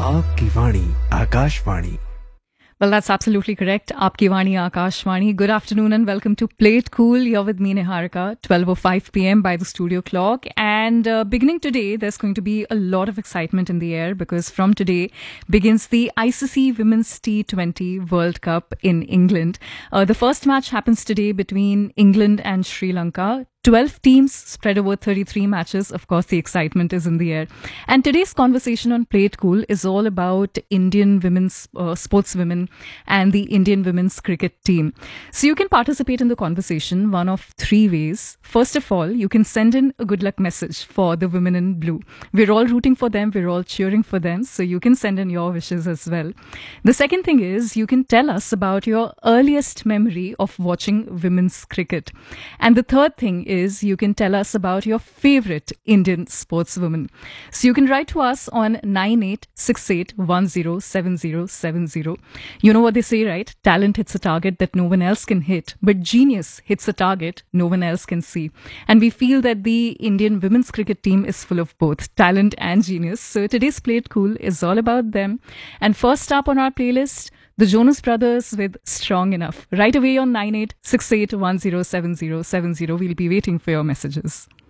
आपकी वाणी Akashvani. Well, that's absolutely correct. Aapki Vani Akashvani. Good afternoon and welcome to Play It Cool. You're with me, Niharika, 12:05 p.m. by the studio clock. And beginning today, there's going to be a lot of excitement in the air because from today begins the ICC Women's T20 World Cup in England. The first match happens today between England and Sri Lanka. 12 teams spread over 33 matches. Of course, the excitement is in the air. And today's conversation on Play It Cool is all about Indian women's sportswomen and the Indian women's cricket team. So you can participate in the conversation one of three ways. First of all, you can send in a good luck message for the women in blue. We're all rooting for them. We're all cheering for them. So you can send in your wishes as well. The second thing is you can tell us about your earliest memory of watching women's cricket. And the third thing is you can tell us about your favorite Indian sportswoman. So you can write to us on 9868107070. You know what they say, right? Talent hits a target that no one else can hit, but genius hits a target no one else can see. And we feel that the Indian women's cricket team is full of both talent and genius. So today's Play It Cool is all about them. And first up on our playlist, the Jonas Brothers with Strong Enough. Right away on 9868107070. We'll be waiting for your messages.